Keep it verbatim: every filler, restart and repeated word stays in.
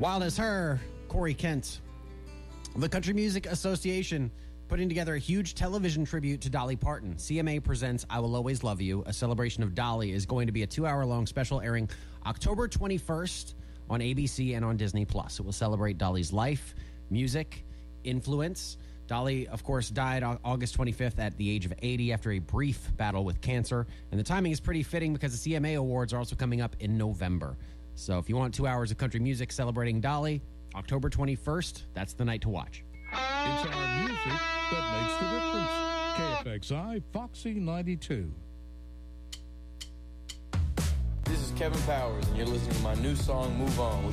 Wild as Her, Corey Kent. The Country Music Association putting together a huge television tribute to Dolly Parton. C M A presents I Will Always Love You. A celebration of Dolly is going to be a two-hour-long special airing October twenty-first on A B C and on Disney Plus. It will celebrate Dolly's life, music, influence. Dolly, of course, died on August twenty-fifth at the age of eighty after a brief battle with cancer. And the timing is pretty fitting because the C M A Awards are also coming up in November. So if you want two hours of country music celebrating Dolly, October twenty-first, that's the night to watch. It's our music that makes the difference. K F X I, Foxy ninety-two. This is Kevin Powers, and you're listening to my new song, Move On.